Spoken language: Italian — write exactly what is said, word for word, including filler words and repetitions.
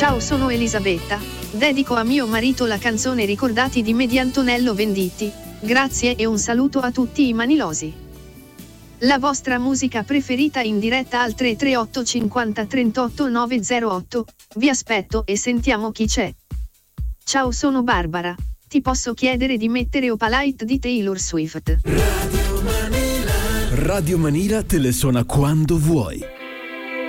Ciao, sono Elisabetta. Dedico a mio marito la canzone Ricordati di me di Antonello Venditti. Grazie e un saluto a tutti i manilosi. La vostra musica preferita in diretta al tre tre otto cinquanta trentotto nove zero otto. Vi aspetto e sentiamo chi c'è. Ciao, sono Barbara. Ti posso chiedere di mettere Opalite di Taylor Swift? Radio Manila. Radio Manila te le suona quando vuoi.